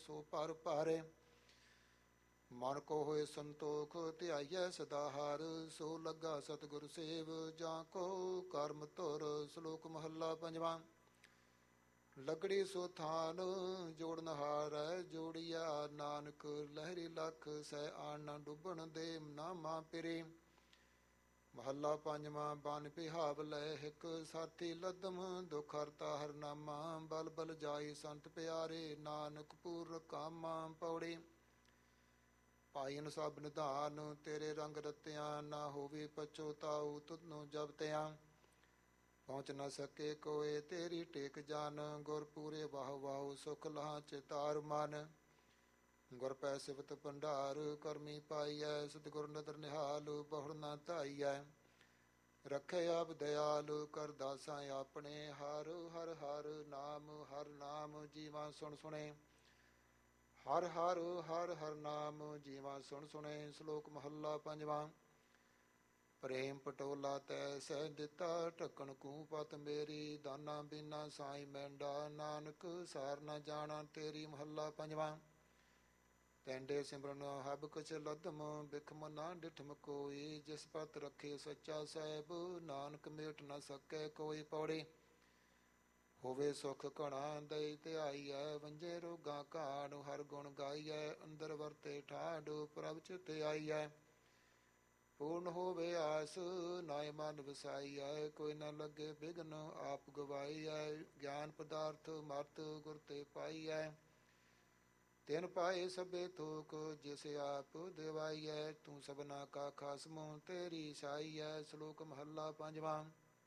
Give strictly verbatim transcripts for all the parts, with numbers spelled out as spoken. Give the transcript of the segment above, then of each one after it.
ਸੋ ਪਰ ਭਾਰੇ। ਮਨ ਕੋ ਹੋਏ ਸੰਤੋਖ ਧਿਆਈਐ ਸਦਾ ਹਰ, ਸੋ ਲੱਗਾ ਸਤਿਗੁਰ ਸੇਵ ਜਾਂ ਕੋ ਕਰਮ ਧੁਰ। ਸ਼ਲੋਕ ਮਹੱਲਾ ਪੰਜਵਾਂ। ਲਕੜੀ ਸੋ ਥਾਨ ਜੋੜਨ ਹਾਰੈ, ਜੋੜੀਆ ਨਾਨਕ ਲਹਿਰੀ ਲਖ। ਸਹਿ ਆਣ ਨਾ ਡੁੱਬਣ ਦੇ ਨਾਮਾ ਪਿਰੇ। ਮਹੱਲਾ ਪੰਜਵਾਂ। ਬਨ ਪਿਹਾਵ ਲੈ ਹਿਕ, ਸਾਥੀ ਲਦਮ ਦੁਖ ਹਰਤਾ ਹਰਨਾਮਾ। ਬਲ ਬਲ ਜਾਈ ਸੰਤ ਪਿਆਰੇ, ਨਾਨਕ ਪੂਰਨ ਕਾਮਾ। ਪੌੜੀ। ਪਾਈਨ ਸਭ ਨਿਧਾਨ ਤੇਰੇ ਰੰਗ ਰਤਿਆਂ, ਨਾ ਹੋਵੇ ਪਛੋਤਾਉ ਤੁਧਨੂੰ ਜਪਤਿਆਂ। ਪਹੁੰਚ ਨ ਸਕੇ ਕੋਏ ਤੇਰੀ ਟੇਕ ਜਾਨ, ਗੁਰ ਪੂਰੇ ਵਾਹ ਵਾਹੁ ਸੁਖ ਲਹਾ ਚਿਤਾਰ ਮਨ। ਗੁਰ ਪੈ ਸਿਵਤ ਭੰਡਾਰ ਕਰਮੀ ਪਾਈਐ, ਸਤਿਗੁਰ ਨਦਰ ਨਿਹਾਲ ਬਹੁੜ ਨਾ ਧਾਈਐ। ਰੱਖੇ ਆਪ ਦਿਆਲ ਕਰ ਦਾਸਾਂ ਆਪਣੇ, ਹਰ ਹਰ ਹਰ ਨਾਮ ਹਰ ਨਾਮ ਜੀਵਾਂ ਸੁਣ ਸੁਣੇ। ਹਰ ਹਰ ਹਰ ਹਰ ਨਾਮ ਜੀਵਾਂ ਸੁਣ ਸੁਣੇ। ਸ਼ਲੋਕ ਮਹੱਲਾ ਪੰਜਵਾਂ। ਪ੍ਰੇਮ ਪਟੋਲਾ ਤੈ ਸਹਿ ਦਿੱਤਾ, ਢੱਕਣ ਕੂ ਪਤ ਮੇਰੀ। ਦਾਨਾ ਬਿਨਾ ਸਾਈ ਮੈਂਡਾ, ਨਾਨਕ ਸਾਰ ਨਾ ਜਾਣਾ ਤੇਰੀ। ਮਹੱਲਾ ਪੰਜਵਾਂ। ਤੈਂਡੇ ਸਿਮਰਨ ਹਬ ਕੁਛ ਲਦਮ, ਬਿਖਮ ਨਾ ਡਿਠਮ ਕੋਈ। ਜਿਸ ਪਤ ਰੱਖੇ ਸੱਚਾ ਸਾਹਿਬ, ਨਾਨਕ ਮੇਟ ਨਾ ਸਕੈ ਕੋਈ। ਪੌੜੀ। ਹੋਵੇ ਸੁਖ ਘਣਾ ਦਈ ਧਿਆਈਐ, ਵੰਜੇ ਰੋਗਾਂ ਘਾੜ। ਹਰ ਗੁਣ ਗਾਈਐ, ਅੰਦਰ ਵਰਤੇ ਠਾੜ। ਪ੍ਰਭ ਚਿਤ ਆਈਐ, ਪੂਰਨ ਹੋਵੇ ਆਸ। ਨਾਇ ਮਨ ਵਸਾਈਐ, ਕੋਈ ਨਾ ਲੱਗੇ ਬਿਘਨ ਆਪ ਗਵਾਈਐ। ਗਿਆਨ ਪਦਾਰਥ ਮਤ ਗੁਰ ਤੇ ਪਾਈਐ, ਤਿਨ ਪਾਏ ਸਭੇ ਥੋਕ। ਜਿਸ ਆਪ ਦਿਵਾਈਐ, ਤੂੰ ਸਭਨਾ ਕਾ ਖਾਸਮੁ ਤੇਰੀ ਸਾਈਐ। ਸ਼ਲੋਕ ਮਹੱਲਾ ਪੰਜਵਾਂ।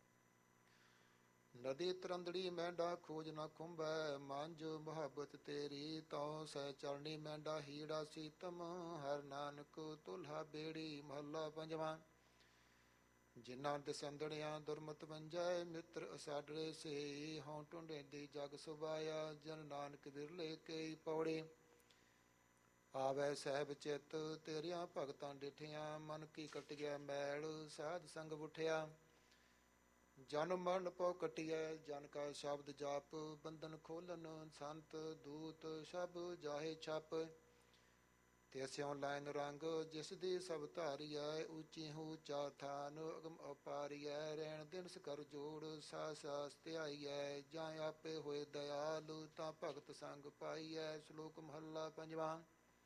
ਨਦੀ ਤਰੰਦੜੀ ਮੈਂਡਾ ਖੋਜ ਨਾ ਖੁੰਬੈ, ਮਾਂਝ ਮੁਹੱਬਤ ਤੇਰੀ। ਤਉ ਸਹਿ ਚਰਣੀ ਮੈਂਡਾ ਹੀੜਾ ਸੀਤਮ, ਹਰ ਨਾਨਕ ਤੁਲਹਾ ਬੇੜੀ। ਮਹੱਲਾ ਪੰਜਵਾਂ। ਜਿਨ੍ਹਾਂ ਦਸੰਦੜਿਆਂ ਦੁਰਮਤ ਵੰਜੈ, ਮਿੱਤਰ ਅਸਾਡੜੇ ਸੇ। ਹਉ ਟੁੰਡੇ ਦੀ ਜਗ ਸੁਭਾਇਆ, ਜਨ ਨਾਨਕ ਵਿਰਲੇ ਕੇਈ। ਪੌੜੀ। ਆਵੈ ਸਹਿਬ ਚਿੱਤ ਤੇਰੀਆਂ ਭਗਤਾਂ ਡਿਠਿਆਂ, ਮਨ ਕੀ ਕਟਿਐ ਮੈਲ ਸਾਧ ਸੰਗ ਉਠਿਆ। ਜਨ ਮਰਨ ਪਉ ਕਟਿਐ, ਜਨ ਕਾ ਸ਼ਬਦ ਜਪ। ਬੰਧਨ ਖੋਲਨ ਸੰਤ ਦੂਤ ਸਭ ਜਾਹੇ ਛਪ। ਤਿਸਿਉ ਲੈਨ ਰੰਗ ਜਿਸ ਦੀ ਸਭ ਧਾਰੀਐ, ਉੱਚੀ ਹੋ ਉਚਾ ਥਾਨ ਅਗਮ ਅਪਾਰੀਐ। ਰਹਿਣ ਦਿਨਸ ਕਰ ਜੋੜ ਸਾਸ ਸਾਸ ਧਿਆਈਐ, ਜਾਂ ਆਪੇ ਹੋਏ ਦਇਆਲ ਤਾਂ ਭਗਤ ਸੰਗ ਪਾਈਐ। ਸ਼ਲੋਕ ਮਹੱਲਾ ਪੰਜਵਾਂ।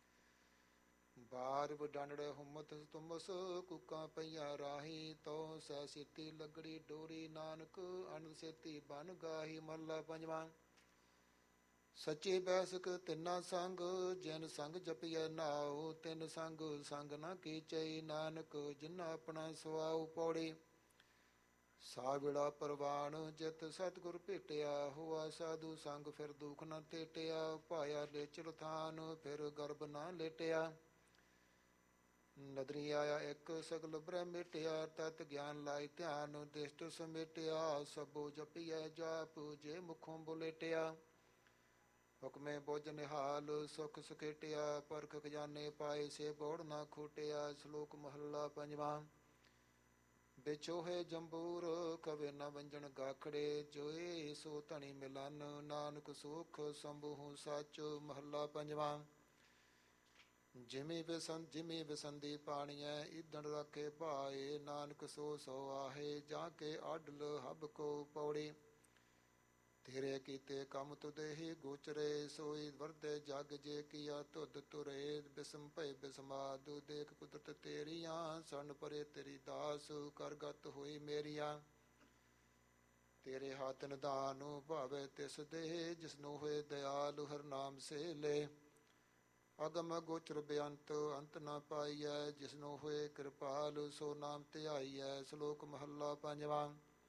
ਬਾਰ ਵਡਾਂਡੜੇ ਹੁਮਤ ਤੁਮਸ, ਕੁੱਕਾਂ ਪਈਆਂ ਰਾਹੀ। ਤਉ ਸਹਿ ਸੀਤੀ ਲਗੜੀ ਡੋਰੀ, ਨਾਨਕ ਅਨੰਦ ਸੇਤੀ ਬਨ ਗਾਹੀ। ਮਹੱਲਾ ਪੰਜਵਾਂ। ਸੱਚੇ ਬੈਸਕ ਤਿੰਨਾ ਸੰਗ, ਜਿਨ ਸੰਗ ਜਪੀਐ ਨਾਉ। ਤਿਨ ਸੰਗ ਸੰਗ ਨਾ ਕੀਚਈ, ਨਾਨਕ ਜਿਨਾ ਆਪਣਾ ਸੁਆਉ। ਪੌੜੀ। ਸਾਵਿੜਾ ਪ੍ਰਵਾਨ ਜਿਤ ਸਤਿਗੁਰ ਭੇਟਿਆ, ਹੋਆ ਸਾਧੂ ਸੰਗ ਫਿਰ ਦੁਖ ਨਾ ਤੇਟਿਆ। ਭਾਇਆ ਲੇਚਲ ਥਾਨ ਫਿਰ ਗਰਭ ਨਾ ਲੇਟਿਆ। ਨਦਰੀ ਆਇਆ ਇੱਕ ਸਗਲ ਬ੍ਰਹਮ ਮੇਟਿਆ, ਤਤ ਗਿਆਨ ਲਾਈ ਧਿਆਨ ਦਿਸ਼ਟ ਸਮੇਟਿਆ। ਸਭੋ ਜਪੀਐ ਜਾਪ ਜੇ ਮੁਖੋਂ ਬੁਲੇਟਿਆ। ਹੁਕਮੇ ਬੁਝ ਨਿਹਾਲ ਸੁਖ ਸੁਖੇਟਿਆ, ਪਰਖ ਖਜ਼ਾਨੇ ਪਾਏ ਸੇ ਬੋੜ ਨਾ ਖੋਟਿਆ। ਸ਼ਲੋਕ ਮਹੱਲਾ ਪੰਜਵਾਂ। ਵਿਛੋਹੇ ਜੰਬੂਰ ਕਵੇ ਨਾ ਵੰਜਣ ਗਾਖੜੇ, ਜੋਏ ਸੋ ਧਣੀ ਮਿਲਨ ਨਾਨਕ ਸੁਖ ਸੰਭੂ ਸੱਚ। ਮਹੱਲਾ ਪੰਜਵਾਂ। ਜਿਮੀ ਵਿਸੰ ਜਿਮੀ ਵਿਸੰਦੀ ਪਾਣੀਐ, ਈਧਣ ਰਾਖੇ ਭਾਏ। ਨਾਨਕ ਸੋ ਸੋ ਆਹੇ, ਜਾਂ ਕੇ ਆਡਲ ਹਬ ਕੋ। ਪੌੜੀ। ਤੇਰੇ ਕੀਤੇ ਕੰਮ ਤੁਦੇਹੀ ਗੋਚਰੇ, ਸੋਈ ਵਰਦੇ ਜਗ ਜੇ ਕੀਆ ਧੁੱਧ ਤੁਰੇ। ਬਿਸਮ ਭਏ ਬਿਸਮਾਦ ਦੇਖ ਕੁਦਰਤ ਤੇਰੀਆਂ, ਸਰਨ ਪਰੇ ਤੇਰੀ ਦਾਸ ਕਰਗਤ ਹੋਈ ਮੇਰੀਆਂ। ਤੇਰੇ ਹੱਥ ਨਿਧਾਨ ਭਾਵੇ ਤਿਸ ਦੇ, ਜਿਸਨੂੰ ਹੋਏ ਦਇਆਲ ਹਰ ਨਾਮ ਸੇ ਲੈ। ਅਗਮ ਗੋਚਰ ਬੇਅੰਤ ਅੰਤ ਨਾ ਪਾਈਐ, ਜਿਸਨੂੰ ਹੋਏ ਕਿਰਪਾਲ ਸੋ ਨਾਮ ਧਿਆਈਐ। ਸ਼ਲੋਕ ਮਹੱਲਾ ਪੰਜਵਾਂ।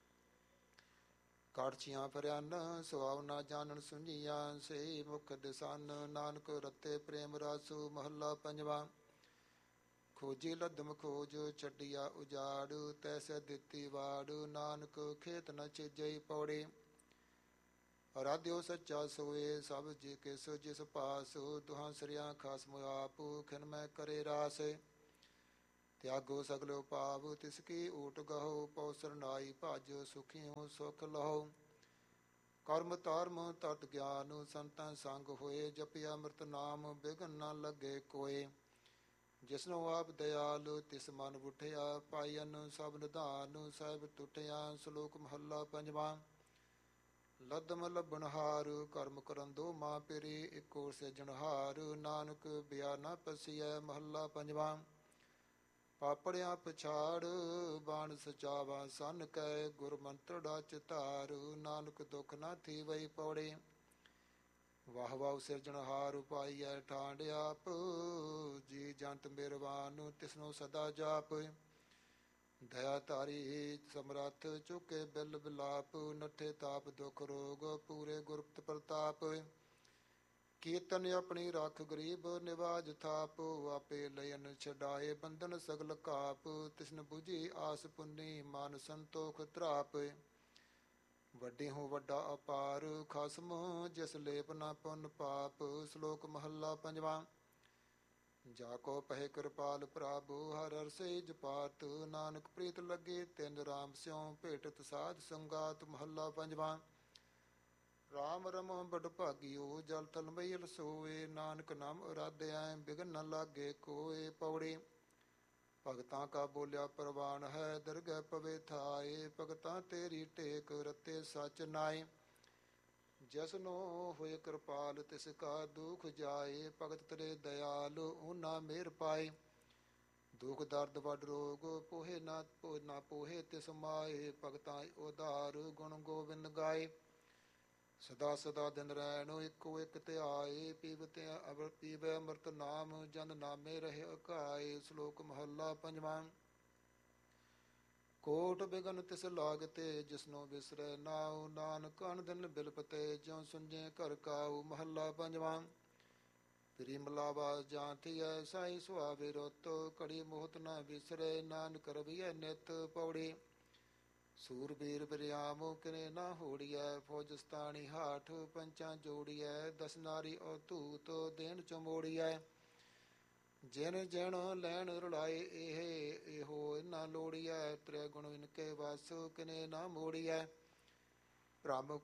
ਕਾੜਛੀਆਂ ਫਰਿਆਨ ਸੁਆਵ ਨਾ ਜਾਣਨ ਸੁਝੀਆਂ, ਸੇ ਮੁਖ ਦਿਸਨ ਨਾਨਕ ਰਤੇ ਪ੍ਰੇਮ ਰਾਸੂ। ਮਹੱਲਾ ਪੰਜਵਾਂ। ਖੋਜੀ ਲਦਮ ਖੋਜ ਛੱਡਿਆ ਉਜਾੜ, ਤੈਸੇ ਦਿੱਤੀ ਵਾੜ। ਨਾਨਕ ਖੇਤ ਨ ਚੀਜਈ। ਪੌੜੀ। ਅਰਾਧਿਓ ਸੱਚਾ ਸੋਏ, ਸਭ ਜੀ ਕਿਸ ਜਿਸ ਪਾਸ। ਦੁਹਾਂ ਸਰਿਆਂ ਖਾਸਮ ਆਪ, ਖਿਨ ਮੈਂ ਕਰੇ ਰਾਸ। ਤਿਆਗੋ ਸਗਲੋ ਪਾਵ ਤਿਸ ਕੀ ਊਟ ਗਹੋ, ਪਉ ਸਰਨਾਈ ਭਜ ਸੁਖੀ ਹੋ ਸੁਖ ਲਹੋ। ਕਰਮ ਧਰਮ ਤਤ ਗਿਆਨ ਸੰਤਾਂ ਸੰਗ ਹੋਏ, ਜਪਿਆ ਅੰਮ੍ਰਿਤ ਨਾਮ ਬਿਘਨ ਨ ਲੱਗੇ ਕੋਏ। ਜਿਸਨੂੰ ਆਪ ਦਿਆਲ ਤਿਸ ਮਨ ਉਠਿਆ, ਪਾਇਨ ਸਭ ਨਿਧਾਨ ਸਾਹਿਬ ਟੁੱਟਿਆ। ਸ਼ਲੋਕ ਮਹੱਲਾ ਪੰਜਵਾਂ। ਲਦਮ ਲੱਭਣਹਾਰ ਕਰਮ ਕਰਨ ਦੋ ਮਾਂ ਪੇਰੀ, ਇੱਕੋ ਸਿਰਜਣਹਾਰ ਨਾਨਕ ਬਿਆ ਨਾ ਪਸੀਐ। ਮਹੱਲਾ ਪੰਜਵਾਂ। ਪਾਪੜਿਆਂ ਪਛਾੜ ਬਾਣ ਸਚਾਵਾ ਸੰਨ ਕੈ, ਗੁਰ ਮੰਤੜਾ ਚਿਤਾਰ ਨਾਨਕ ਦੁਖ ਨਾ ਥੀਵਈ ਪੌੜੇ। ਵਾਹ ਵਾਹ ਸਿਰਜਣਹਾਰ ਉਪਾਈਐ ਠਾਂਡ ਆਪ, ਜੀ ਜੰਤ ਮਿਹਰਬਾਨ ਤਿਸਨੂੰ ਸਦਾ ਜਾਪ। ਦਇਆ ਧਾਰੀ ਸਮਰੱਥ ਚੁਕੇ ਬਿਲ ਬਿਲਾਪ, ਨੱਠੇ ਤਾਪ ਦੁਖ ਰੋਗ ਪੂਰੇ ਗੁਰਪਤ ਪ੍ਰਤਾਪ। ਕੀਰਤਨ ਆਪਣੀ ਰੱਖ ਗਰੀਬ ਨਿਵਾਜ ਥਾਪ, ਆਪੇ ਲਇਨ ਛਡਾਏ ਬੰਧਨ ਸਗਲ ਕਾਪ। ਤਿਸਨ ਬੁਝੀ ਆਸ ਪੁੰਨੀ ਮਨ ਸੰਤੋਖ ਧਰਾਪ, ਵੱਡੀ ਹੋ ਵੱਡਾ ਅਪਾਰ ਖਸਮ ਜਿਸ ਲੇਪ ਨਾ ਪੁੰਨ ਪਾਪ। ਸ਼ਲੋਕ ਮਹੱਲਾ ਪੰਜਵਾਂ। ਜਾ ਕੋ ਪਹਿ ਕਿਰਪਾਲ ਪ੍ਰਭੁ ਹਰ ਹਰਸੇ ਜਪਾਤ, ਨਾਨਕ ਪ੍ਰੀਤ ਲੱਗੇ ਤਿਨ ਰਾਮ ਸਿਉ ਭੇਟਤ ਸਾਧ ਸੰਗਾਤ। ਮਹੱਲਾ ਪੰਜਵਾਂ। ਰਾਮ ਰਮੋ ਬੜ ਭਾਗਿਓ ਜਲ ਥਲ ਮਈਲ ਸੋਏ, ਨਾਨਕ ਨਾਮ ਅਰਾਧਿਆ ਬਿਘਨ ਨ ਲਾਗੇ ਕੋਏ। ਪੌੜੀ। ਭਗਤਾਂ ਕਾ ਬੋਲਿਆ ਪ੍ਰਵਾਨ ਹੈ, ਦਰਗਹਿ ਪਵੇ ਥਾਏ। ਭਗਤਾਂ ਤੇਰੀ ਟੇਕ ਰਤੇ ਸਚ ਨਾਏ, ਜਿਸਨੋ ਹੋਏ ਕਿਰਪਾਲ ਤਿਸ ਕਾ ਦੁਖ ਜਾਏ। ਭਗਤ ਤੇਰੇ ਦਇਆਲ ਓਨਾ ਮਿਹਰ ਪਾਏ, ਦੁਖ ਦਰਦ ਵੱਡ ਰੋਗ ਪੋਹੇ ਨਾ ਨਾ ਪੋਹੇ ਤਿਸ ਮਾਏ। ਭਗਤਾਂ ਉਧਾਰ ਗੁਣ ਗੋਬਿੰਦ ਗਾਏ, ਸਦਾ ਸਦਾ ਦਿਨ ਰੈਣ ਇੱਕੋ ਇੱਕ ਧਿਆਏ। ਪੀਵਤੇ ਅਵਰ ਪੀਵੈ ਅੰਮ੍ਰਿਤ ਨਾਮ, ਜਨ ਨਾਮੇ ਰਹੇ ਅਕਾਏ। ਸ਼ਲੋਕ ਮਹੱਲਾ ਪੰਜਵਾਂ। ਕੋਟ ਬਿਗਨ ਤਿਸ ਲਾਗਤੇ ਜਿਸਨੋ ਵਿਸਰੈ ਨਾਉ, ਨਾਨਕ ਅਨ ਦਿਨ ਬਿਲਪਤੇ ਜਿਉ ਸੁੰਝੇ ਘਰ ਕਾਉ। ਮਹੱਲਾ ਪੰਜਵਾਂ। ਪ੍ਰੀ ਮਿਲਾਵਾ ਜਾਂ ਥੀਐ ਸਾਈ ਸੁਹਾਵੇ ਰੁੱਤ, ਘੜੀ ਮੋਹਤ ਨ ਵਿਸਰੈ ਨਾਨਕ ਰਵੀਐ ਨਿਤ। ਪੌੜੀ। ਸੂਰਬੀਰ ਬਰਿਆਮ ਕਿਨੇ ਨਾ ਹੋੜੀਐ, ਫੌਜਸਤਾਨੀ ਹਾਠ ਪੰਚਾਂ ਜੋੜੀਐ। ਦਸ ਨਾਰੀ ਅਤੂਤ ਦੇਨ ਚਮੋੜੀਐ, ਜਿਨ ਜਿਨ ਲੈਣ ਰੁਲਾਏ ਇਹ ਇਹੋ ਨਾ ਲੋੜੀਐ। ਤ੍ਰੈ ਗੁਣ ਇਨਕੇ ਵਸ ਕਿਨੇ ਨਾ ਮੋੜੀਐ, ਭ੍ਰਮ